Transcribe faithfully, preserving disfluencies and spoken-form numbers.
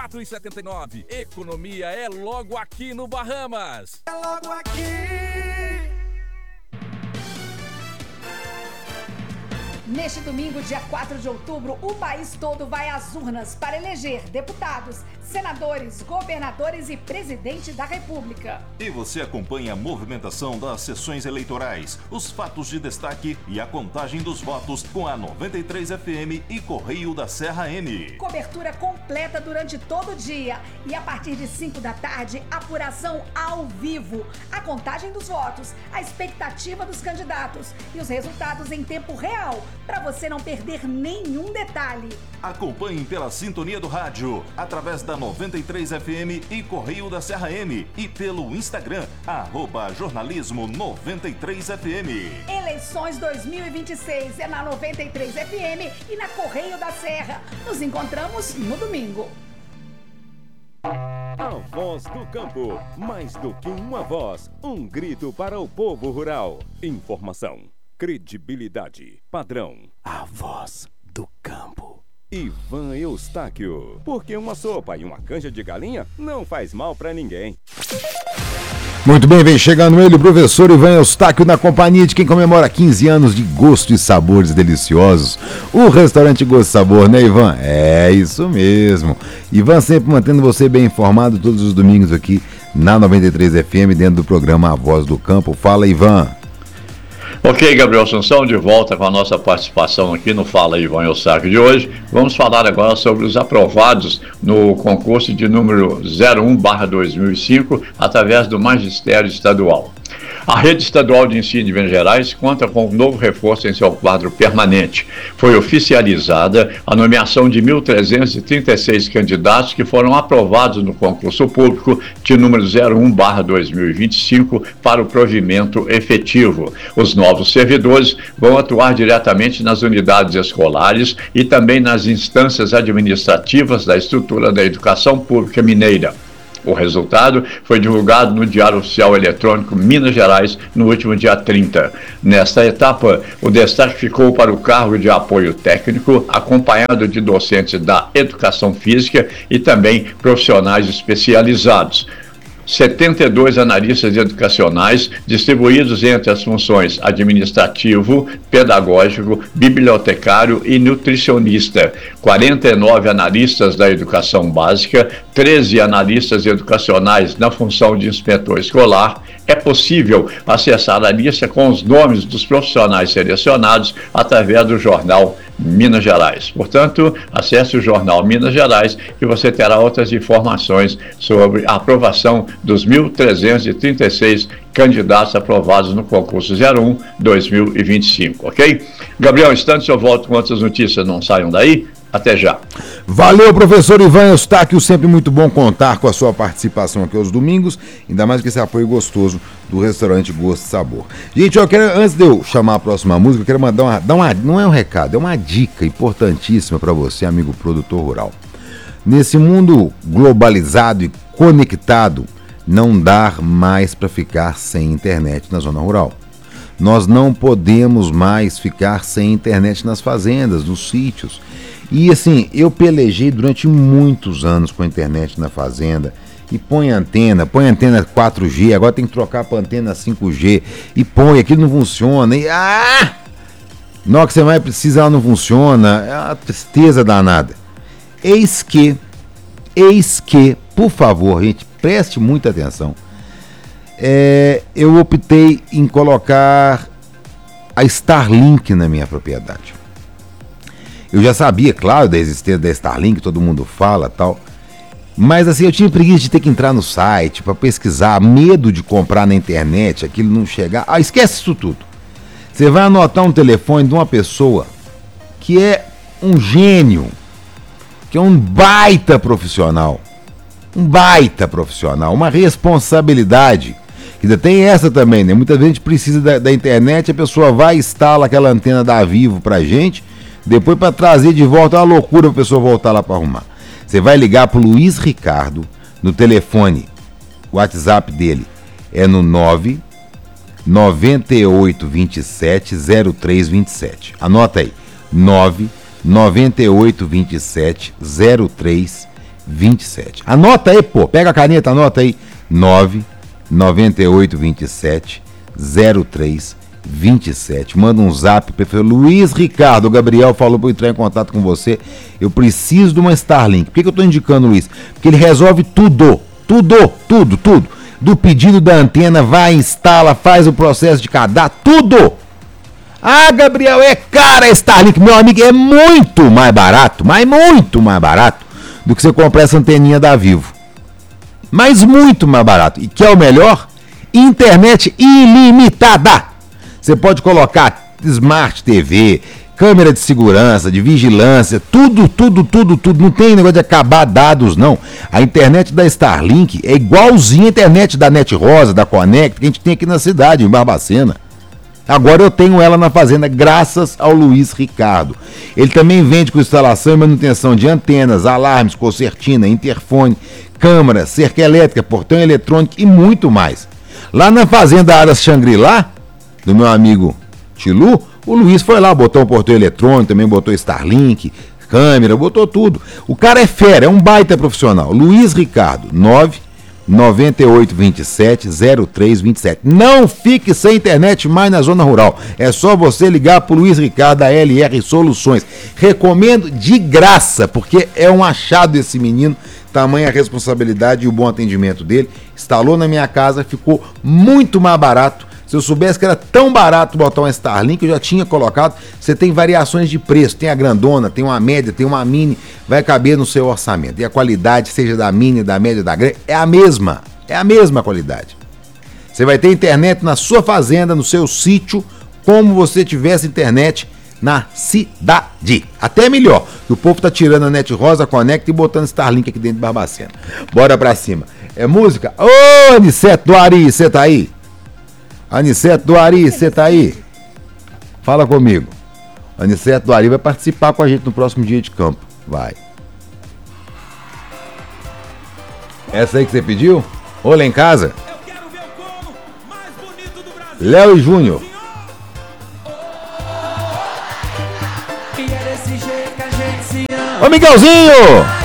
quatro reais e setenta e nove centavos. Economia é logo aqui no Bahamas. É logo aqui. Neste domingo, dia quatro de outubro, o país todo vai às urnas para eleger deputados, senadores, governadores e presidente da República. E você acompanha a movimentação das sessões eleitorais, os fatos de destaque e a contagem dos votos com a noventa e três F M e Correio da Serra M. Cobertura completa durante todo o dia e a partir de cinco da tarde, apuração ao vivo. A contagem dos votos, a expectativa dos candidatos e os resultados em tempo real, para você não perder nenhum detalhe. Acompanhe pela sintonia do rádio, através da noventa e três F M e Correio da Serra M e pelo Instagram, arroba jornalismo noventa e três F M. Eleições dois mil e vinte e seis é na noventa e três F M e na Correio da Serra. Nos encontramos no domingo. A voz do campo, mais do que uma voz, um grito para o povo rural. Informação, credibilidade, padrão. A voz do campo. Ivan Eustáquio. Porque uma sopa e uma canja de galinha não faz mal pra ninguém. Muito bem, vem chegando ele, o professor Ivan Eustáquio, na companhia de quem comemora quinze anos de gosto e sabores deliciosos. O restaurante Gosto e Sabor, né, Ivan? É isso mesmo. Ivan sempre mantendo você bem informado todos os domingos aqui na noventa e três F M, dentro do programa A Voz do Campo. Fala, Ivan. Ok, Gabriel Assunção, de volta com a nossa participação aqui no Fala Ivan Eustáquio de hoje. Vamos falar agora sobre os aprovados no concurso de número zero um barra dois mil e cinco, através do Magistério Estadual. A Rede Estadual de Ensino de Minas Gerais conta com um novo reforço em seu quadro permanente. Foi oficializada a nomeação de mil trezentos e trinta e seis candidatos que foram aprovados no concurso público de número zero um barra dois mil e vinte e cinco para o provimento efetivo. Os novos servidores vão atuar diretamente nas unidades escolares e também nas instâncias administrativas da estrutura da educação pública mineira. O resultado foi divulgado no Diário Oficial Eletrônico Minas Gerais no último dia trinta. Nesta etapa, o destaque ficou para o cargo de apoio técnico, acompanhado de docentes da educação física e também profissionais especializados. setenta e dois analistas educacionais distribuídos entre as funções administrativo, pedagógico, bibliotecário e nutricionista, quarenta e nove analistas da educação básica, treze analistas educacionais na função de inspetor escolar. É possível acessar a lista com os nomes dos profissionais selecionados através do jornal Minas Gerais. Portanto, acesse o jornal Minas Gerais e você terá outras informações sobre a aprovação dos mil trezentos e trinta e seis candidatos aprovados no concurso zero um dois mil e vinte e cinco, ok? Gabriel, instantes eu volto com outras notícias, não saiam daí. Até já. Valeu, professor Ivan Eustáquio, sempre muito bom contar com a sua participação aqui aos domingos, ainda mais com esse apoio gostoso do restaurante Gosto e Sabor. Gente, eu quero, antes de eu chamar a próxima música, eu quero mandar uma, dar uma, não é um recado, é uma dica importantíssima para você, amigo produtor rural. Nesse mundo globalizado e conectado, não dá mais para ficar sem internet na zona rural. Nós não podemos mais ficar sem internet nas fazendas, nos sítios. E assim, eu pelejei durante muitos anos com a internet na fazenda. E põe antena, põe antena quatro G, agora tem que trocar para antena cinco G. E põe, aquilo não funciona. E ah! Na hora que você mais precisa, ela não funciona. É uma tristeza danada. Eis que, eis que, por favor, gente, preste muita atenção. É, eu optei em colocar a Starlink na minha propriedade. Eu já sabia, claro, da existência da Starlink, todo mundo fala e tal. Mas assim, eu tinha preguiça de ter que entrar no site para pesquisar, medo de comprar na internet, aquilo não chegar. Ah, esquece isso tudo. Você vai anotar um telefone de uma pessoa que é um gênio, que é um baita profissional. Um baita profissional, uma responsabilidade. Ainda tem essa também, né? Muitas vezes a gente precisa da, da internet, a pessoa vai e instala aquela antena da Vivo pra gente, depois para trazer de volta é uma loucura a pessoa voltar lá para arrumar. Você vai ligar pro Luiz Ricardo no telefone, o WhatsApp dele é no nove nove oito dois sete zero três dois sete. Anota aí, nove nove oito dois sete zero três vinte e sete. Anota aí, pô. Pega a caneta, anota aí. nove nove oito dois sete zero três vinte e sete. Manda um zap, prefeito Luiz Ricardo. O Gabriel falou para eu entrar em contato com você. Eu preciso de uma Starlink. Por que, que eu estou indicando o Luiz? Porque ele resolve tudo. Tudo, tudo, tudo. Do pedido da antena, vai, instala, faz o processo de cadastro, tudo. Ah, Gabriel, é cara a Starlink. Meu amigo, é muito mais barato, mas muito mais barato do que você comprar essa anteninha da Vivo. Mas muito mais barato. E que é o melhor? Internet ilimitada. Você pode colocar Smart T V, câmera de segurança, de vigilância, tudo, tudo, tudo, tudo. Não tem negócio de acabar dados, não. A internet da Starlink é igualzinha a internet da Net Rosa, da Conect, que a gente tem aqui na cidade, em Barbacena. Agora eu tenho ela na fazenda, graças ao Luiz Ricardo. Ele também vende com instalação e manutenção de antenas, alarmes, concertina, interfone, câmera, cerca elétrica, portão eletrônico e muito mais. Lá na fazenda Aras Xangri-Lá, do meu amigo Tilu, o Luiz foi lá, botou um portão eletrônico, também botou Starlink, câmera, botou tudo. O cara é fera, é um baita profissional. Luiz Ricardo, nove nove oito dois sete zero três dois sete. Não fique sem internet mais na zona rural. É só você ligar pro Luiz Ricardo da L R Soluções. Recomendo de graça, porque é um achado esse menino. Tamanha a responsabilidade e o bom atendimento dele. Instalou na minha casa, ficou muito mais barato. Se eu soubesse que era tão barato botar uma Starlink, eu já tinha colocado. Você tem variações de preço, tem a grandona, tem uma média, tem uma mini, vai caber no seu orçamento. E a qualidade, seja da mini, da média, da grande, é a mesma, é a mesma qualidade. Você vai ter internet na sua fazenda, no seu sítio, como você tivesse internet na cidade. Até melhor, que o povo tá tirando a Net Rosa, a Conect e botando Starlink aqui dentro de Barbacena. Bora pra cima. É música? Ô, Aniceto do Ari, você tá aí? Aniceto do Ari, você tá aí? Fala comigo. Aniceto do Ari vai participar com a gente no próximo dia de campo. Vai. Essa aí que você pediu? Ô, lá em casa? Léo e Júnior. Ô, Miguelzinho!